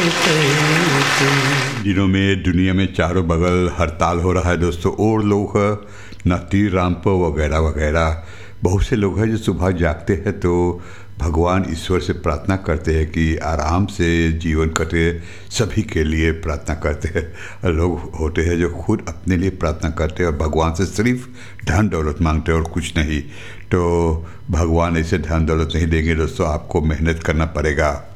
करते। दिनों में दुनिया में चारों बगल हड़ताल हो रहा है दोस्तों, और लोग नती रामप वगैरह वगैरह, बहुत से लोग हैं जो सुबह जागते हैं तो भगवान ईश्वर से प्रार्थना करते हैं कि आराम से जीवन कटे, सभी के लिए प्रार्थना करते हैं। लोग होते हैं जो खुद अपने लिए प्रार्थना करते हैं और भगवान से सिर्फ धन दौलत मांगते हैं और कुछ नहीं। तो भगवान ऐसे धन दौलत नहीं देंगे दोस्तों, आपको मेहनत करना पड़ेगा।